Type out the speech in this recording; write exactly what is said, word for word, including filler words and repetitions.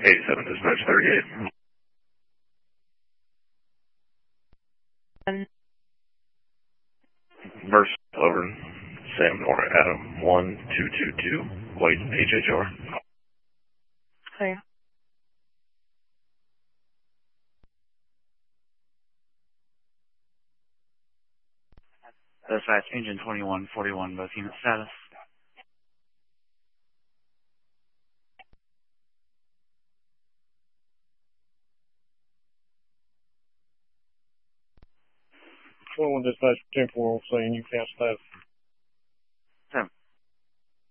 eighty-seven dispatch thirty-eight. And Verse over. Sam or Adam one two two two. White H H R. hi. Dispatch engine twenty-one forty-one, both unit status. twenty-one dispatch ten four, saying you can't status.